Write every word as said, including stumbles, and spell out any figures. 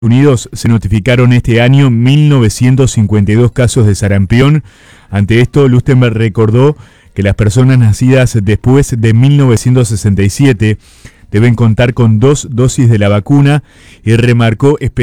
Unidos se notificaron este año mil novecientos cincuenta y dos casos de sarampión. Ante esto, Lustenberg recordó que las personas nacidas después de mil novecientos sesenta y siete deben contar con dos dosis de la vacuna y remarcó especialmente